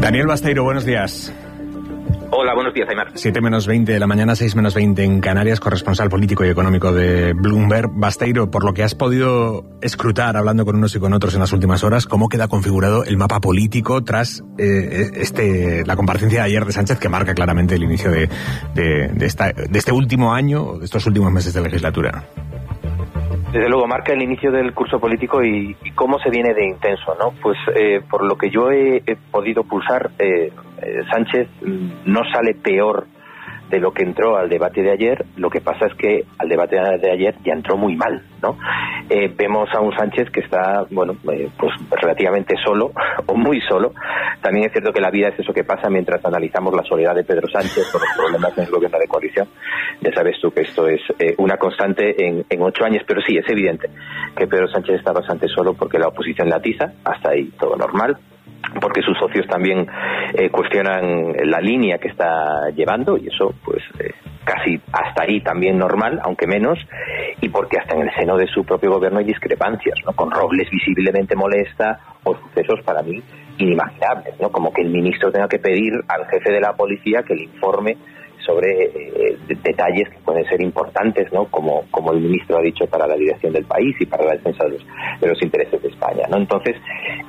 Daniel Basteiro, buenos días. Hola, buenos días, Aymar. 7 menos 20 de la mañana, 6 menos 20 en Canarias, corresponsal político y económico de Bloomberg. Basteiro, por lo que has podido escrutar hablando con unos y con otros en las últimas horas, ¿cómo queda configurado el mapa político tras la comparecencia de ayer de Sánchez, que marca claramente el inicio de este último año, de estos últimos meses de legislatura? Desde luego, marca el inicio del curso político y cómo se viene de intenso, ¿no? Pues por lo que yo he podido pulsar, Sánchez no sale peor de lo que entró al debate de ayer. Lo que pasa es que al debate de ayer ya entró muy mal, ¿no? Vemos a un Sánchez que está, pues relativamente solo, o muy solo. También es cierto que la vida es eso que pasa mientras analizamos la soledad de Pedro Sánchez por los problemas en el gobierno de coalición. Ya sabes tú que esto es una constante en 8 años, pero sí, es evidente que Pedro Sánchez está bastante solo porque la oposición la atiza, hasta ahí todo normal, porque sus socios también cuestionan la línea que está llevando, y eso pues casi hasta ahí también normal, aunque menos, y porque hasta en el seno de su propio gobierno hay discrepancias, ¿no? Con Robles visiblemente molesta, o sucesos para mí inimaginables, ¿no? Como que el ministro tenga que pedir al jefe de la policía que le informe sobre detalles que pueden ser importantes, ¿no? Como el ministro ha dicho, para la dirección del país y para la defensa de los intereses de España, ¿no? Entonces,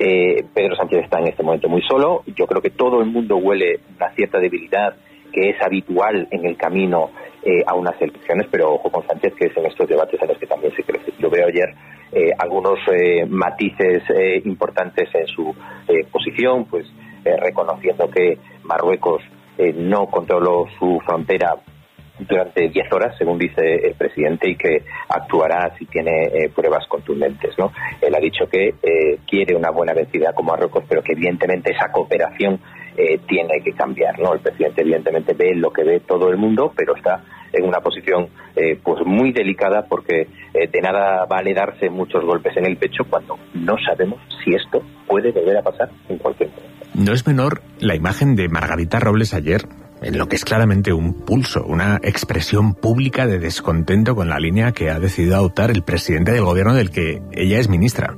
Pedro Sánchez está en este momento muy solo. Yo creo que todo el mundo huele una cierta debilidad que es habitual en el camino a unas elecciones, pero ojo con Sánchez, que es en estos debates a los que también se crece. Yo veo ayer algunos matices importantes en su posición, pues reconociendo que Marruecos no controló su frontera durante 10 horas, según dice el presidente, y que actuará si tiene pruebas contundentes, ¿no? Él ha dicho que quiere una buena vecindad con Marruecos, pero que evidentemente esa cooperación tiene que cambiar, ¿no? El presidente evidentemente ve lo que ve todo el mundo, pero está en una posición pues muy delicada, porque de nada vale darse muchos golpes en el pecho cuando no sabemos si esto puede volver a pasar en cualquier momento. No es menor la imagen de Margarita Robles ayer, en lo que es claramente un pulso, una expresión pública de descontento con la línea que ha decidido adoptar el presidente del gobierno del que ella es ministra.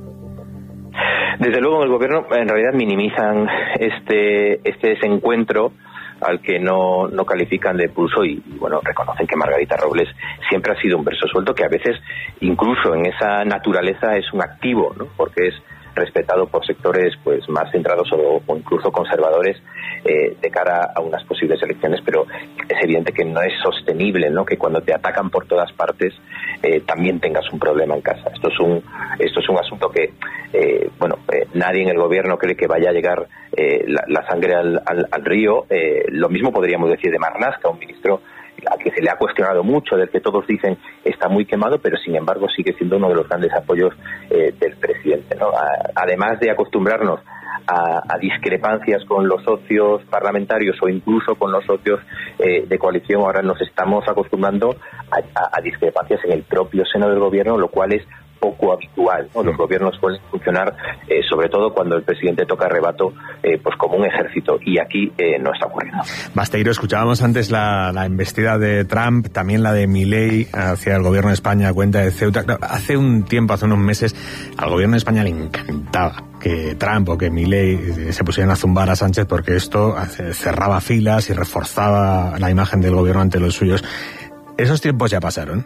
Desde luego, en el gobierno en realidad minimizan este desencuentro, al que no califican de pulso, y reconocen que Margarita Robles siempre ha sido un verso suelto, que a veces incluso en esa naturaleza es un activo, ¿no? Porque es respetado por sectores pues más centrados o incluso conservadores de cara a unas posibles elecciones, pero es evidente que no es sostenible, ¿no? Que cuando te atacan por todas partes también tengas un problema en casa. Esto es un asunto que nadie en el gobierno cree que vaya a llegar la sangre al río. Lo mismo podríamos decir de Marlaska, un ministro al que se le ha cuestionado mucho, del que todos dicen está muy quemado, pero sin embargo sigue siendo uno de los grandes apoyos del presidente, ¿no? Además de acostumbrarnos a discrepancias con los socios parlamentarios o incluso con los socios de coalición, ahora nos estamos acostumbrando a discrepancias en el propio seno del gobierno, lo cual es poco habitual, ¿no? Los gobiernos suelen funcionar sobre todo cuando el presidente toca rebato pues como un ejército, y aquí no está ocurriendo. Basteiro, escuchábamos antes la embestida de Trump, también la de Milei hacia el gobierno de España a cuenta de Ceuta. Hace un tiempo, hace unos meses, al gobierno de España le encantaba que Trump o que Milei se pusieran a zumbar a Sánchez, porque esto cerraba filas y reforzaba la imagen del gobierno ante los suyos. ¿Esos tiempos ya pasaron?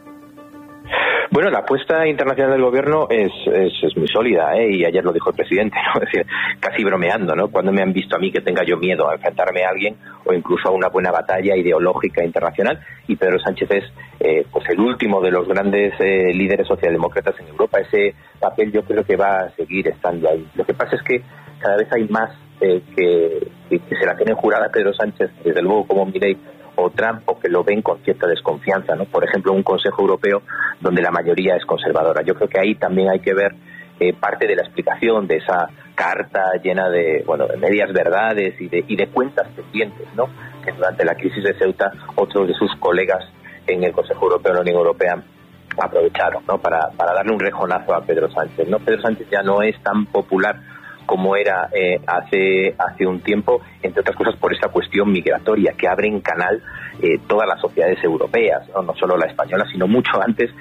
Bueno, la apuesta internacional del gobierno es muy sólida, y ayer lo dijo el presidente, ¿no? Es decir, casi bromeando, ¿no? Cuando me han visto a mí que tenga yo miedo a enfrentarme a alguien o incluso a una buena batalla ideológica internacional, y Pedro Sánchez es pues el último de los grandes líderes socialdemócratas en Europa. Ese papel yo creo que va a seguir estando ahí. Lo que pasa es que cada vez hay más que se la tienen jurada a Pedro Sánchez, desde luego como Milei o Trump, o que lo ven con cierta desconfianza, ¿no? Por ejemplo, un Consejo Europeo donde la mayoría es conservadora. Yo creo que ahí también hay que ver parte de la explicación de esa carta llena de medias verdades y de cuentas pendientes, ¿no? Que durante la crisis de Ceuta otros de sus colegas en el Consejo Europeo, en la Unión Europea, aprovecharon, ¿no? Para darle un rejonazo a Pedro Sánchez, ¿no? Pedro Sánchez ya no es tan popular como era hace un tiempo, entre otras cosas por esta cuestión migratoria que abre en canal todas las sociedades europeas, no solo la española, sino mucho antes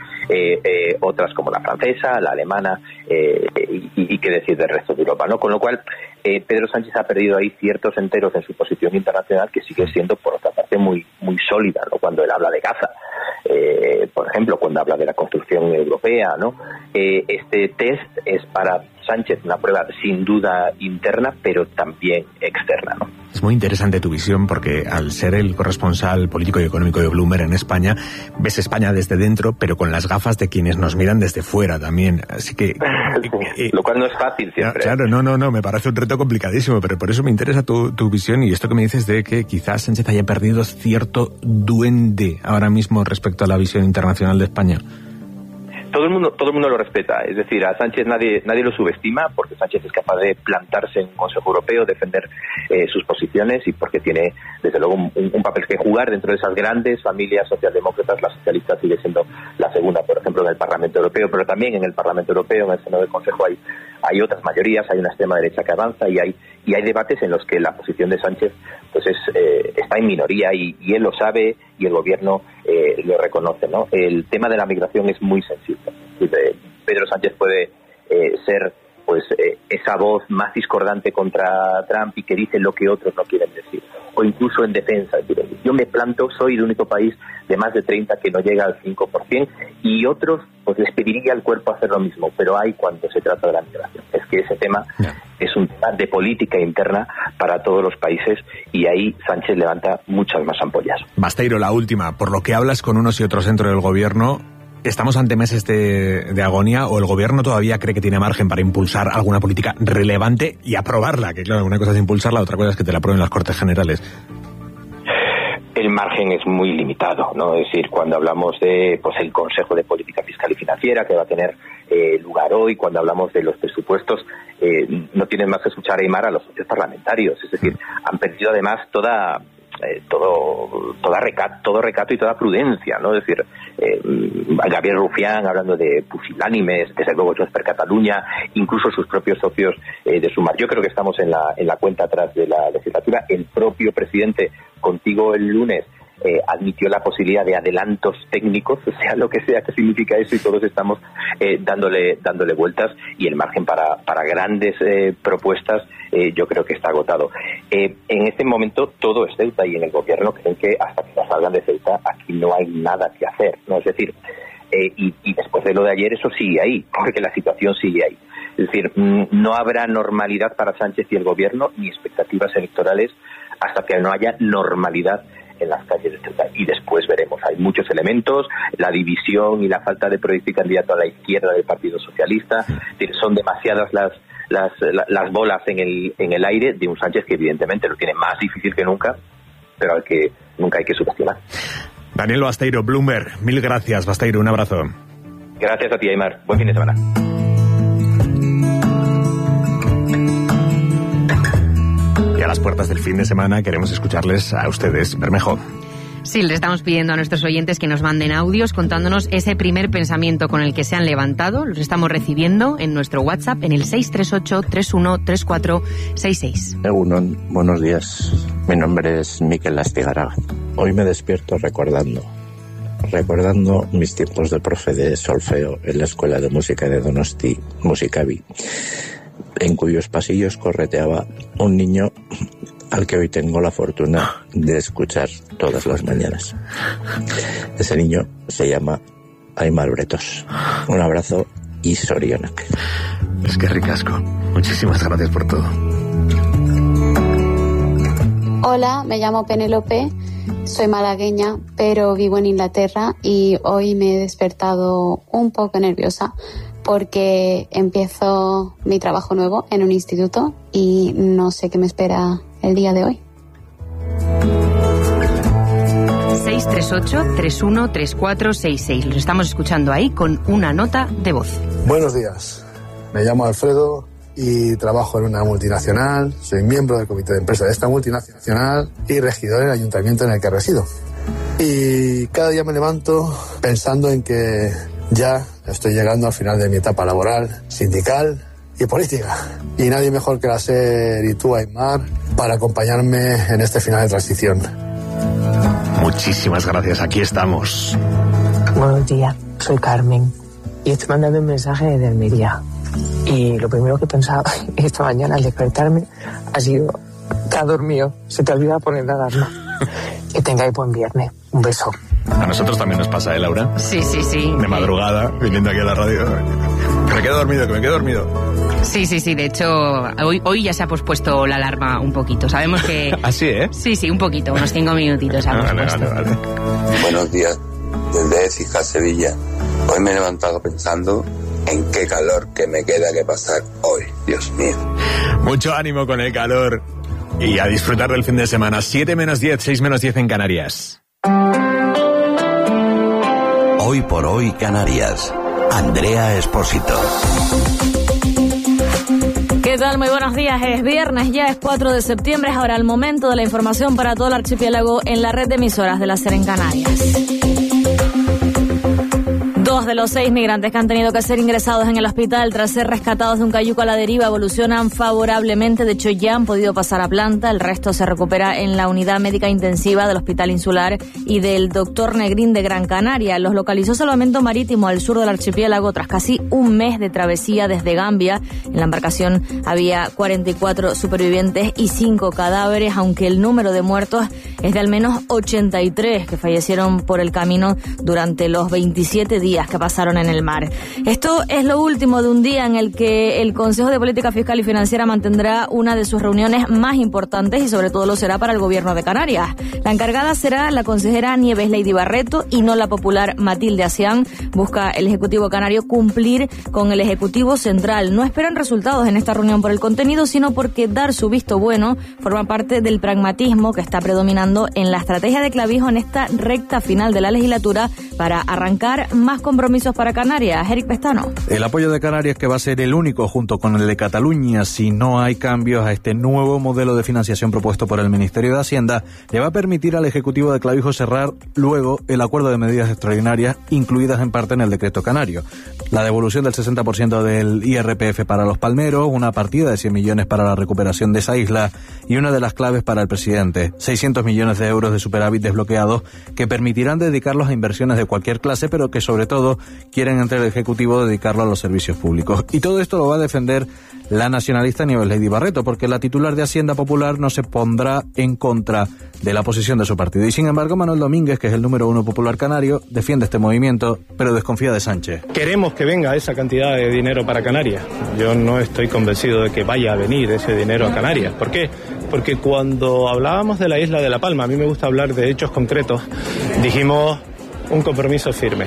otras como la francesa, la alemana y qué decir del resto de Europa, ¿no? Con lo cual Pedro Sánchez ha perdido ahí ciertos enteros en su posición internacional que sigue siendo, por otra parte, muy muy sólida, ¿no? Cuando él habla de Gaza, por ejemplo, cuando habla de la construcción europea, ¿no? Este test es para Sánchez una prueba sin duda interna, pero también externa, ¿no? Es muy interesante tu visión porque al ser el corresponsal político y económico de Bloomberg en España, ves España desde dentro, pero con las gafas de quienes nos miran desde fuera también. Así que... lo cual no es fácil siempre. Claro, no, me parece un reto complicadísimo, pero por eso me interesa tu visión y esto que me dices de que quizás Sánchez haya perdido cierto duende ahora mismo respecto a la visión internacional de España. Todo el mundo lo respeta, es decir, a Sánchez nadie lo subestima, porque Sánchez es capaz de plantarse en un Consejo Europeo, defender sus posiciones, y porque tiene desde luego un papel que jugar dentro de esas grandes familias socialdemócratas. La socialista sigue siendo la segunda, por ejemplo, en el Parlamento Europeo, pero también en el Parlamento Europeo, en el seno del Consejo, hay otras mayorías, hay una extrema derecha que avanza y hay debates en los que la posición de Sánchez pues está en minoría y él lo sabe y el gobierno lo reconoce, ¿no? El tema de la migración es muy sensible. Pedro Sánchez puede ser pues esa voz más discordante contra Trump y que dice lo que otros no quieren decir, o incluso en defensa. Yo me planto, soy el único país de más de 30 que no llega al 5%, y otros pues les pediría al cuerpo hacer lo mismo, pero hay cuando se trata de la migración. Es que ese tema es un tema de política interna para todos los países, y ahí Sánchez levanta muchas más ampollas. Basteiro, la última, por lo que hablas con unos y otros dentro del gobierno, ¿estamos ante meses de agonía o el gobierno todavía cree que tiene margen para impulsar alguna política relevante y aprobarla? Que claro, una cosa es impulsarla, otra cosa es que te la aprueben las Cortes Generales. El margen es muy limitado, ¿no? Es decir, cuando hablamos de pues el Consejo de Política Fiscal y Financiera que va a tener lugar hoy, cuando hablamos de los presupuestos, no tienen más que escuchar a Aimar a los socios parlamentarios. Es decir, han perdido además todo recato y toda prudencia, ¿no? Es decir, Gabriel Rufián hablando de pusilánimes, desde luego Junts per Catalunya, incluso sus propios socios de Sumar. Yo creo que estamos en la cuenta atrás de la legislatura. El propio presidente, contigo el lunes, admitió la posibilidad de adelantos técnicos, sea lo que sea que significa eso, y todos estamos dándole vueltas, y el margen para grandes propuestas yo creo que está agotado. En este momento todo es Ceuta, y en el gobierno creen que hasta que nos salgan de Ceuta aquí no hay nada que hacer, ¿no? Es decir, y después de lo de ayer eso sigue ahí, porque la situación sigue ahí. Es decir, no habrá normalidad para Sánchez y el gobierno, ni expectativas electorales, hasta que no haya normalidad en las calles de Ceuta, y después veremos. Hay muchos elementos, la división y la falta de proyecto y candidato a la izquierda del Partido Socialista. Son demasiadas las bolas en el aire de un Sánchez que evidentemente lo tiene más difícil que nunca, pero al que nunca hay que subestimar. Daniel Basteiro, Bloomberg, mil gracias. Basteiro, un abrazo. Gracias a ti, Aimar. Buen fin de semana. Y a las puertas del fin de semana queremos escucharles a ustedes. Bermejo. Sí, le estamos pidiendo a nuestros oyentes que nos manden audios contándonos ese primer pensamiento con el que se han levantado. Los estamos recibiendo en nuestro WhatsApp en el 638-313466. Egunon, buenos días. Mi nombre es Miquel Astigarraga. Hoy me despierto recordando mis tiempos de profe de solfeo en la Escuela de Música de Donosti, Musicavi, en cuyos pasillos correteaba un niño al que hoy tengo la fortuna de escuchar todas las mañanas. Ese niño se llama Aimar Bretos. Un abrazo y sorionak. Es que ricasco. Muchísimas gracias por todo. Hola, me llamo Penélope, soy malagueña, pero vivo en Inglaterra, y hoy me he despertado un poco nerviosa porque empiezo mi trabajo nuevo en un instituto y no sé qué me espera el día de hoy. 638-313466. Los estamos escuchando ahí con una nota de voz. Buenos días, me llamo Alfredo y trabajo en una multinacional, soy miembro del comité de empresa de esta multinacional y regidor en el ayuntamiento en el que resido. Y cada día me levanto pensando en que ya estoy llegando al final de mi etapa laboral, sindical y política. Y nadie mejor que la SER y tú, Aimar, para acompañarme en este final de transición. Muchísimas gracias, aquí estamos. Buenos días, soy Carmen y estoy mandando un mensaje desde Almería. Y lo primero que pensaba esta mañana al despertarme ha sido: te has dormido, se te olvida poner la alarma. Que tengáis buen viernes. Un beso. A nosotros también nos pasa, Laura? Sí. De madrugada, viniendo aquí a la radio. Que me quedo dormido. Sí. De hecho, hoy ya se ha pospuesto la alarma un poquito. Sabemos que... ¿Así, Sí, un poquito, unos 5 minutitos hemos puesto. Vale. Buenos días, desde Écija, Sevilla. Hoy me he levantado pensando en qué calor que me queda que pasar hoy. Dios mío. Mucho ánimo con el calor y a disfrutar del fin de semana. 7 menos 10, 6 menos 10 en Canarias. Hoy por hoy Canarias. Andrea Espósito. ¿Qué tal? Muy buenos días. Es viernes, ya es 4 de septiembre. Es ahora el momento de la información para todo el archipiélago en la red de emisoras de la SER en Canarias. 2 de los 6 migrantes que han tenido que ser ingresados en el hospital tras ser rescatados de un cayuco a la deriva evolucionan favorablemente. De hecho, ya han podido pasar a planta. El resto se recupera en la unidad médica intensiva del Hospital Insular y del Dr. Negrín de Gran Canaria. Los localizó Salvamento Marítimo al sur del archipiélago tras casi un mes de travesía desde Gambia. En la embarcación había 44 supervivientes y 5 cadáveres, aunque el número de muertos es de al menos 83 que fallecieron por el camino durante los 27 días que pasaron en el mar. Esto es lo último de un día en el que el Consejo de Política Fiscal y Financiera mantendrá una de sus reuniones más importantes y sobre todo lo será para el Gobierno de Canarias. La encargada será la consejera Nieves Lady Barreto y no la popular Matilde Asián. Busca el Ejecutivo Canario cumplir con el Ejecutivo Central. No esperan resultados en esta reunión por el contenido, sino porque dar su visto bueno forma parte del pragmatismo que está predominando en la estrategia de Clavijo en esta recta final de la legislatura para arrancar más compromisos para Canarias. Eric Pestano. El apoyo de Canarias, que va a ser el único junto con el de Cataluña si no hay cambios a este nuevo modelo de financiación propuesto por el Ministerio de Hacienda, le va a permitir al Ejecutivo de Clavijo cerrar luego el acuerdo de medidas extraordinarias incluidas en parte en el decreto canario. La devolución del 60% del IRPF para los palmeros, una partida de 100 millones para la recuperación de esa isla y una de las claves para el presidente, 600 millones de euros de superávit desbloqueados que permitirán dedicarlos a inversiones de cualquier clase, pero que sobre todo quieren entre el Ejecutivo dedicarlo a los servicios públicos. Y todo esto lo va a defender la nacionalista Nieves Lady Barreto, porque la titular de Hacienda Popular no se pondrá en contra de la posición de su partido. Y sin embargo, Manuel Domínguez, que es el número 1 popular canario, defiende este movimiento, pero desconfía de Sánchez. Queremos que venga esa cantidad de dinero para Canarias. Yo no estoy convencido de que vaya a venir ese dinero a Canarias. ¿Por qué? Porque cuando hablábamos de la isla de La Palma, a mí me gusta hablar de hechos concretos, dijimos un compromiso firme.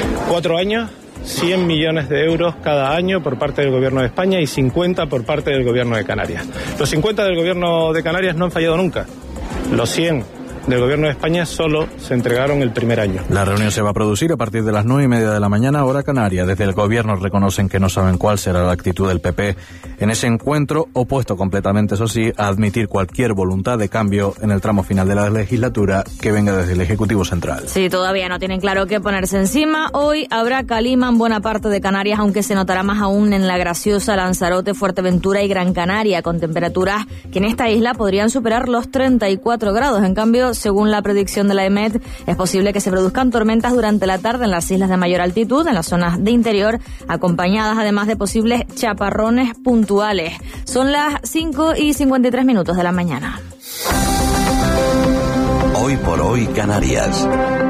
4 años, 100 millones de euros cada año por parte del Gobierno de España y 50 por parte del Gobierno de Canarias. Los 50 del Gobierno de Canarias no han fallado nunca. Los 100 del Gobierno de España solo se entregaron el primer año. La reunión se va a producir a partir de las 9:30 de la mañana, hora canaria. Desde el Gobierno reconocen que no saben cuál será la actitud del PP en ese encuentro, opuesto completamente, eso sí, a admitir cualquier voluntad de cambio en el tramo final de la legislatura que venga desde el Ejecutivo Central. Sí, todavía no tienen claro qué ponerse encima. Hoy habrá calima en buena parte de Canarias, aunque se notará más aún en La Graciosa, Lanzarote, Fuerteventura y Gran Canaria, con temperaturas que en esta isla podrían superar los 34 grados. En cambio, según la predicción de la EMET, es posible que se produzcan tormentas durante la tarde en las islas de mayor altitud, en las zonas de interior, acompañadas además de posibles chaparrones puntuales. Son las 5:53 de la mañana. Hoy por hoy Canarias.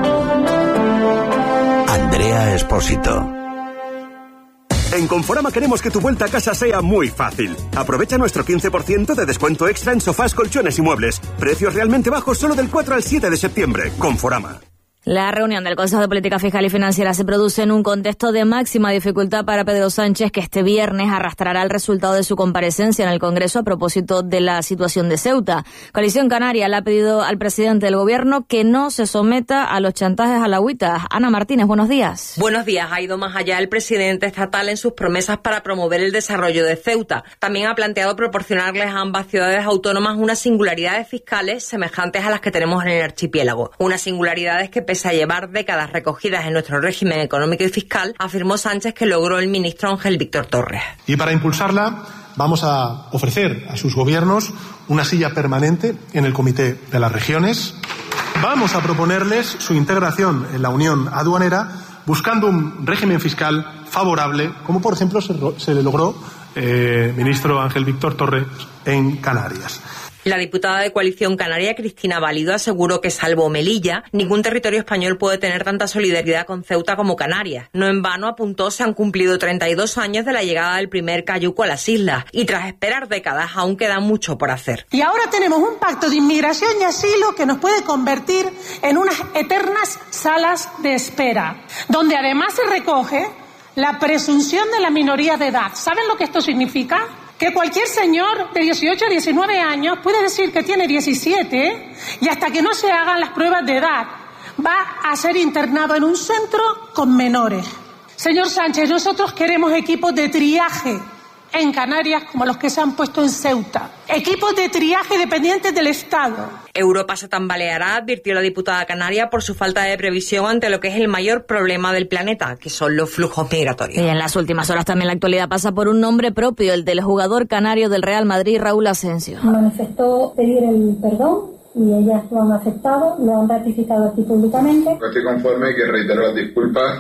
Andrea Espósito. En Conforama queremos que tu vuelta a casa sea muy fácil. Aprovecha nuestro 15% de descuento extra en sofás, colchones y muebles. Precios realmente bajos solo del 4 al 7 de septiembre. Conforama. La reunión del Consejo de Política Fiscal y Financiera se produce en un contexto de máxima dificultad para Pedro Sánchez, que este viernes arrastrará el resultado de su comparecencia en el Congreso a propósito de la situación de Ceuta. Coalición Canaria le ha pedido al presidente del Gobierno que no se someta a los chantajes alauitas. Ana Martínez, buenos días. Buenos días. Ha ido más allá el presidente estatal en sus promesas para promover el desarrollo de Ceuta. También ha planteado proporcionarles a ambas ciudades autónomas unas singularidades fiscales semejantes a las que tenemos en el archipiélago. Unas singularidades que, pese a llevar décadas recogidas en nuestro régimen económico y fiscal, afirmó Sánchez que logró el ministro Ángel Víctor Torres. Y para impulsarla vamos a ofrecer a sus gobiernos una silla permanente en el Comité de las Regiones. Vamos a proponerles su integración en la Unión Aduanera buscando un régimen fiscal favorable, como por ejemplo se le logró, ministro Ángel Víctor Torres, en Canarias. La diputada de Coalición Canaria, Cristina Valido, aseguró que, salvo Melilla, ningún territorio español puede tener tanta solidaridad con Ceuta como Canarias. No en vano, apuntó, se han cumplido 32 años de la llegada del primer cayuco a las islas y tras esperar décadas aún queda mucho por hacer. Y ahora tenemos un pacto de inmigración y asilo que nos puede convertir en unas eternas salas de espera, donde además se recoge la presunción de la minoría de edad. ¿Saben lo que esto significa? Que cualquier señor de 18 a 19 años puede decir que tiene 17 y hasta que no se hagan las pruebas de edad va a ser internado en un centro con menores. Señor Sánchez, nosotros queremos equipos de triaje en Canarias como los que se han puesto en Ceuta. Equipos de triaje dependientes del Estado. Europa se tambaleará, advirtió la diputada canaria, por su falta de previsión ante lo que es el mayor problema del planeta, que son los flujos migratorios. Y en las últimas horas también la actualidad pasa por un nombre propio, el del jugador canario del Real Madrid, Raúl Asensio. Manifestó pedir el perdón y ellas lo han aceptado, lo han ratificado aquí públicamente. Estoy conforme y que reitero las disculpas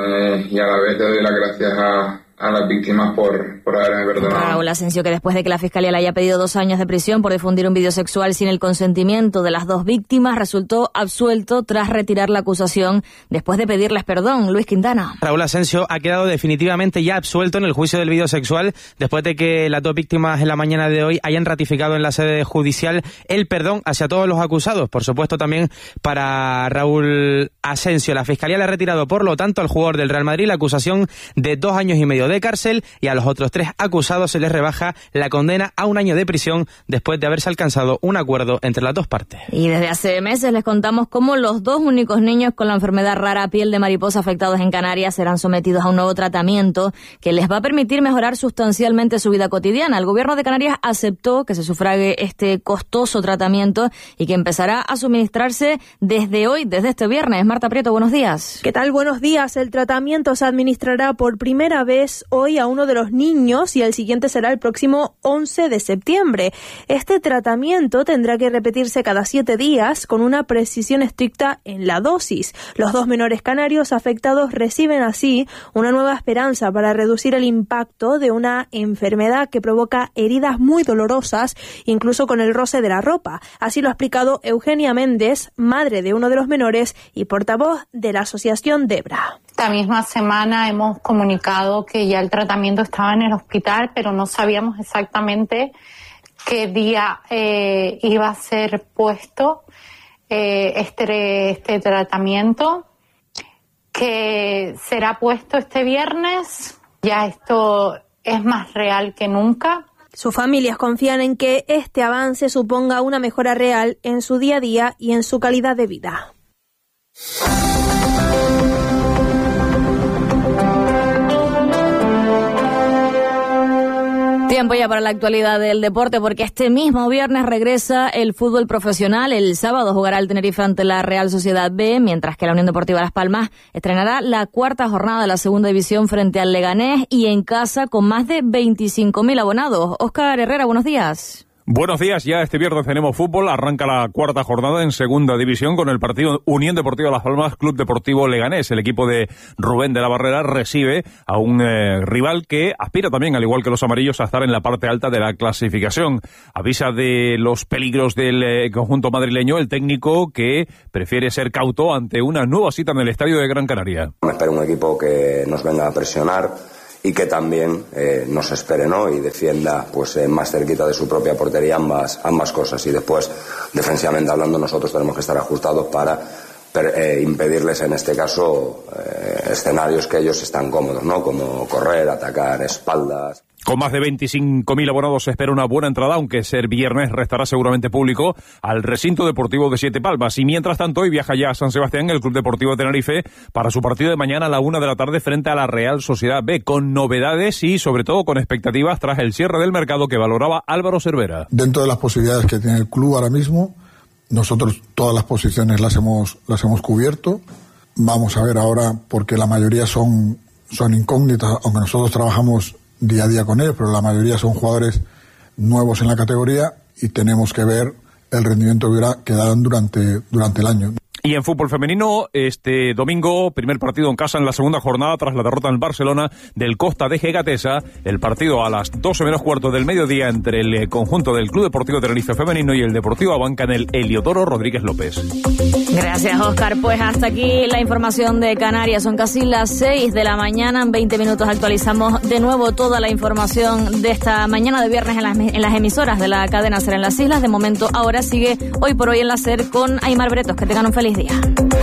y a la vez te doy las gracias a las víctimas por haberme perdonado. Raúl Asensio, que después de que la Fiscalía le haya pedido 2 años de prisión por difundir un vídeo sexual sin el consentimiento de las 2 víctimas, resultó absuelto tras retirar la acusación después de pedirles perdón. Luis Quintana. Raúl Asensio ha quedado definitivamente ya absuelto en el juicio del vídeo sexual después de que las 2 víctimas en la mañana de hoy hayan ratificado en la sede judicial el perdón hacia todos los acusados. Por supuesto también para Raúl Asensio. La Fiscalía le ha retirado, por lo tanto, al jugador del Real Madrid la acusación de 2 años y medio de cárcel y a los otros 3 acusados se les rebaja la condena a 1 año de prisión después de haberse alcanzado un acuerdo entre las 2 partes. Y desde hace meses les contamos cómo los 2 únicos niños con la enfermedad rara piel de mariposa afectados en Canarias serán sometidos a un nuevo tratamiento que les va a permitir mejorar sustancialmente su vida cotidiana. El gobierno de Canarias aceptó que se sufrague este costoso tratamiento y que empezará a suministrarse desde hoy, desde este viernes. Marta Prieto, buenos días. ¿Qué tal? Buenos días. El tratamiento se administrará por primera vez hoy a uno de los niños y el siguiente será el próximo 11 de septiembre. Este tratamiento tendrá que repetirse cada 7 días con una precisión estricta en la dosis. Los 2 menores canarios afectados reciben así una nueva esperanza para reducir el impacto de una enfermedad que provoca heridas muy dolorosas, incluso con el roce de la ropa. Así lo ha explicado Eugenia Méndez, madre de uno de los menores y portavoz de la asociación Debra. Esta misma semana hemos comunicado que ya el tratamiento estaba en el hospital, pero no sabíamos exactamente qué día iba a ser puesto este tratamiento, que será puesto este viernes. Ya esto es más real que nunca. Sus familias confían en que este avance suponga una mejora real en su día a día y en su calidad de vida. Tiempo ya para la actualidad del deporte, porque este mismo viernes regresa el fútbol profesional. El sábado jugará el Tenerife ante la Real Sociedad B, mientras que la Unión Deportiva Las Palmas estrenará la 4ª jornada de la segunda división frente al Leganés y en casa con más de 25.000 abonados. Óscar Herrera, buenos días. Buenos días, ya este viernes tenemos fútbol, arranca la 4ª jornada en segunda división con el partido Unión Deportiva Las Palmas, Club Deportivo Leganés. El equipo de Rubén de la Barrera recibe a un rival que aspira también, al igual que los amarillos, a estar en la parte alta de la clasificación. Avisa de los peligros del conjunto madrileño el técnico, que prefiere ser cauto ante una nueva cita en el estadio de Gran Canaria. Me espero un equipo que nos venga a presionar y que también nos espere, ¿no? Y defienda pues más cerquita de su propia portería ambas cosas. Y después, defensivamente hablando, nosotros tenemos que estar ajustados para impedirles, en este caso, escenarios que ellos están cómodos, ¿no? Como correr, atacar, espaldas. Con más de 25.000 abonados se espera una buena entrada, aunque ser viernes restará seguramente público al recinto deportivo de Siete Palmas. Y mientras tanto, hoy viaja ya a San Sebastián el Club Deportivo de Tenerife para su partido de mañana a la 1 de la tarde frente a la Real Sociedad B, con novedades y sobre todo con expectativas tras el cierre del mercado que valoraba Álvaro Cervera. Dentro de las posibilidades que tiene el club ahora mismo, nosotros todas las posiciones las hemos cubierto. Vamos a ver ahora, porque la mayoría son incógnitas, aunque nosotros trabajamos día a día con ellos, pero la mayoría son jugadores nuevos en la categoría y tenemos que ver el rendimiento que darán durante el año. Y en fútbol femenino, este domingo, primer partido en casa en la segunda jornada tras la derrota en Barcelona del Costa de Gatesa. El partido a las 12 menos cuarto del mediodía entre el conjunto del Club Deportivo Tenerife Femenino y el Deportivo Abanca en el Heliodoro Rodríguez López. Gracias, Óscar. Pues hasta aquí la información de Canarias. Son casi las 6 de la mañana. En 20 minutos actualizamos de nuevo toda la información de esta mañana de viernes en las emisoras de la cadena SER en las islas. De momento, ahora sigue Hoy por Hoy en la SER con Aymar Bretos. Que tengan un feliz día.